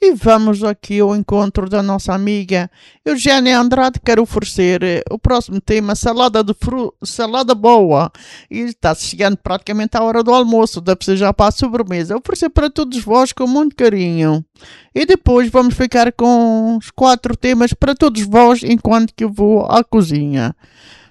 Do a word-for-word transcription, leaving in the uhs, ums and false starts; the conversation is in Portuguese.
E vamos aqui ao encontro da nossa amiga Eugénia Andrade, que quer oferecer eh, o próximo tema, salada de fru salada boa. E está chegando praticamente à hora do almoço, deve ser já para a sobremesa. Oferecer para todos vós com muito carinho. E depois vamos ficar com os quatro temas para todos vós enquanto que eu vou à cozinha.